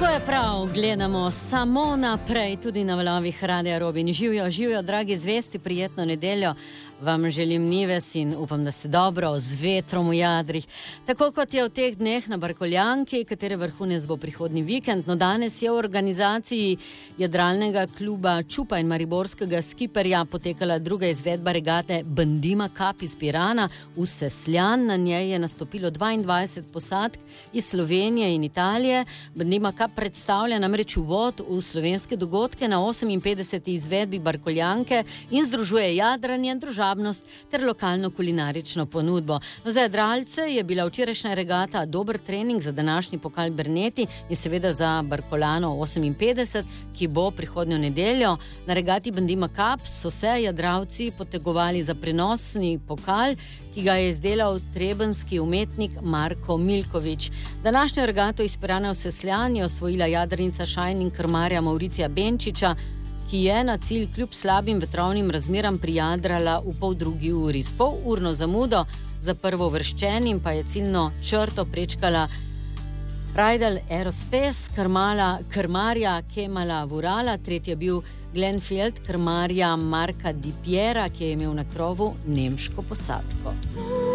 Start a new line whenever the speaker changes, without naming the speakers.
Tako je prav, gledamo samo naprej, tudi na valovih Radia Robin. Živijo, dragi zvesti, prijetno nedeljo. Vam želim Nives in upam, da ste dobro, z vetrom v jadrih. Tako kot je v teh dneh na Barkoljanki, katere vrhunec bo prihodnji vikend. No, danes je v organizaciji jadralnega kluba Čupa in mariborskega skiperja potekala druga izvedba regate Bandima Cup iz Pirana v Sesljan. Na njej je nastopilo 22 posadk iz Slovenije in Italije. Bandima Cup predstavlja namreč uvod v slovenske dogodke na 58. izvedbi Barkoljanke in združuje jadranje, družabnost ter lokalno kulinarično ponudbo. No, za jadralce je bila včerajšnja regata dober trening za današnji pokal Berneti in seveda za Barkolano 58, ki bo prihodnjo nedeljo. Na regati Bandima Cup so se jadralci potegovali za prenosni pokal, ki ga je izdelal trebenski umetnik Marko Milkovič. Današnjo regato iz Pirana v Sesljan je osvojila jadrnica Shining krmarja Mauricija Benčiča, ki je na cilj kljub slabim vetrovnim razmeram prijadrala v 2:30 uri. S polurno zamudo za prvovrščenim pa je ciljno črto prečkala Raidel Aerospace krmarja Kemala Vurala, tretji je bil Glenfield krmarja Marka Di Piera, ki je imel na krovu nemško posadko.